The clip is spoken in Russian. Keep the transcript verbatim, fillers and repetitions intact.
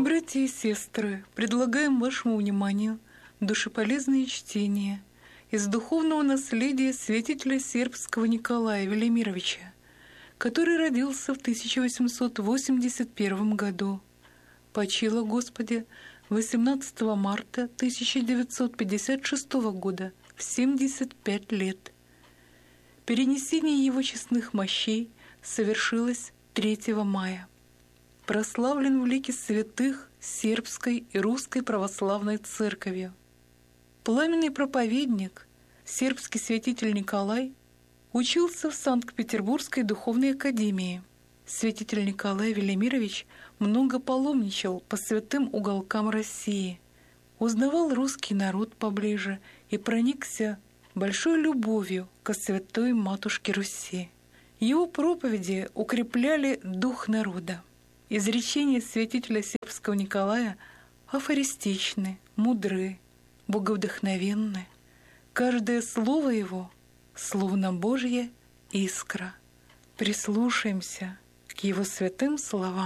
Братья и сестры, предлагаем вашему вниманию душеполезные чтения из духовного наследия святителя сербского Николая Велимировича, который родился в тысяча восемьсот восемьдесят первом году. Почил о Господе восемнадцатого марта тысяча девятьсот пятьдесят шестого года в семьдесят пять лет. Перенесение его честных мощей совершилось третьего мая. Прославлен в лике святых сербской и русской православной церковью. Пламенный проповедник, сербский святитель Николай, учился в Санкт-Петербургской духовной академии. Святитель Николай Велимирович много паломничал по святым уголкам России, узнавал русский народ поближе и проникся большой любовью ко святой матушке Руси. Его проповеди укрепляли дух народа. Изречения святителя сербского Николая афористичны, мудры, боговдохновенны. Каждое слово его словно Божья искра. Прислушаемся к его святым словам.